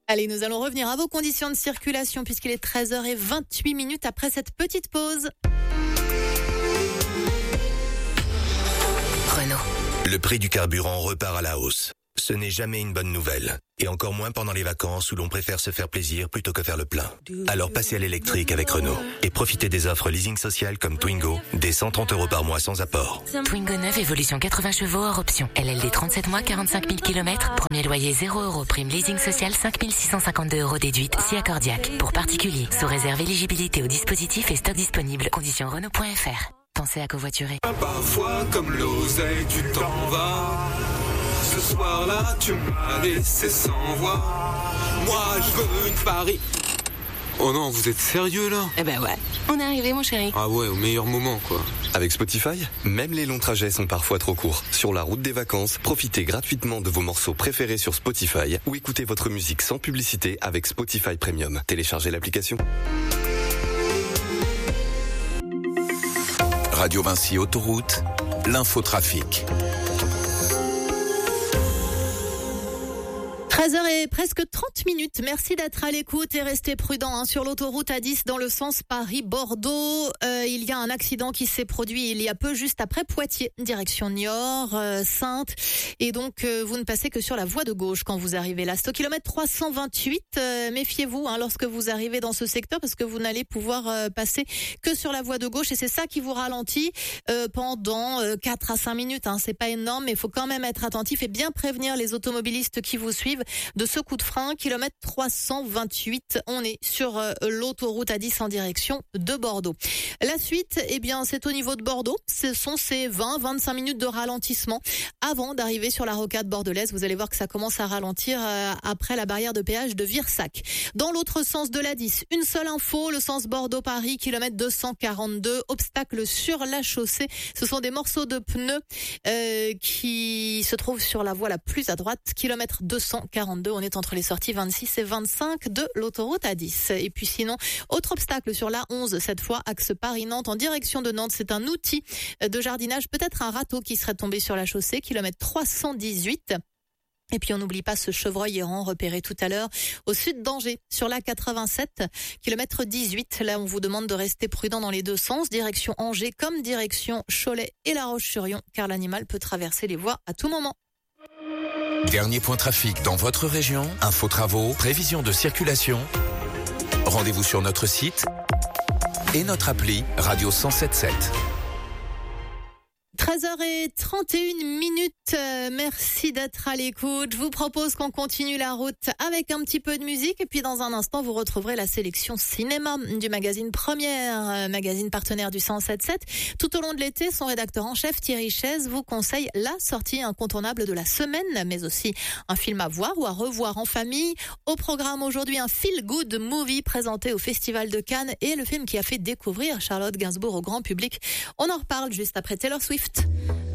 Allez, nous allons revenir à vos conditions de circulation puisqu'il est 13h28 après cette petite pause. Renault. Le prix du carburant repart à la hausse. Ce n'est jamais une bonne nouvelle. Et encore moins pendant les vacances où l'on préfère se faire plaisir plutôt que faire le plein. Alors passez à l'électrique avec Renault. Et profitez des offres leasing social comme Twingo, des 130 € par mois sans apport. Twingo 9, évolution 80 chevaux hors option. LLD 37 mois, 45 000 km. Premier loyer 0 €. Prime leasing social 5 652 € déduite. Si accordiaque. Pour particuliers. Sous réserve éligibilité au dispositif et stock disponible. Conditions Renault.fr. Pensez à covoiturer. Parfois comme l'oseille, tu t'en vas. Ce soir-là, tu m'as laissé sans voix. Moi, je veux une Paris. Oh non, vous êtes sérieux là? Eh ben ouais, on est arrivé mon chéri. Ah ouais, au meilleur moment quoi. Avec Spotify, même les longs trajets sont parfois trop courts. Sur la route des vacances, profitez gratuitement de vos morceaux préférés sur Spotify ou écoutez votre musique sans publicité avec Spotify Premium. Téléchargez l'application. Radio Vinci Autoroute, l'infotrafic. 13h et presque 30 minutes. Merci d'être à l'écoute et restez prudents sur l'autoroute A10 dans le sens Paris-Bordeaux. Il y a un accident qui s'est produit il y a peu juste après Poitiers, direction Niort, Saintes. Et donc, vous ne passez que sur la voie de gauche quand vous arrivez là. C'est au kilomètre 328. Méfiez-vous lorsque vous arrivez dans ce secteur parce que vous n'allez pouvoir passer que sur la voie de gauche. Et c'est ça qui vous ralentit pendant 4 à 5 minutes. C'est pas énorme, mais il faut quand même être attentif et bien prévenir les automobilistes qui vous suivent de ce coup de frein, kilomètre 328. On est sur l'autoroute A10 en direction de Bordeaux. La suite, c'est au niveau de Bordeaux. Ce sont ces 20-25 minutes de ralentissement avant d'arriver sur la rocade bordelaise. Vous allez voir que ça commence à ralentir après la barrière de péage de Virsac. Dans l'autre sens de l'A10, une seule info, le sens Bordeaux-Paris, kilomètre 242, obstacle sur la chaussée. Ce sont des morceaux de pneus qui se trouvent sur la voie la plus à droite, kilomètre 242. On est entre les sorties 26 et 25 de l'autoroute A10. Et puis sinon, autre obstacle sur la 11, cette fois axe Paris-Nantes en direction de Nantes. C'est un outil de jardinage, peut-être un râteau qui serait tombé sur la chaussée, kilomètre 318. Et puis on n'oublie pas ce chevreuil errant repéré tout à l'heure au sud d'Angers sur la 87, kilomètre 18. Là, on vous demande de rester prudent dans les deux sens, direction Angers comme direction Cholet et La Roche-sur-Yon, car l'animal peut traverser les voies à tout moment. Dernier point trafic dans votre région, info travaux, prévision de circulation. Rendez-vous sur notre site et notre appli Radio 107.7. 13h31. Merci d'être à l'écoute. Je vous propose qu'on continue la route avec un petit peu de musique et puis dans un instant vous retrouverez la sélection cinéma du magazine Première, magazine partenaire du 107.7. Tout au long de l'été, son rédacteur en chef Thierry Chaise vous conseille la sortie incontournable de la semaine, mais aussi un film à voir ou à revoir en famille. Au programme aujourd'hui, un feel good movie présenté au Festival de Cannes et le film qui a fait découvrir Charlotte Gainsbourg au grand public. On en reparle juste après Taylor Swift.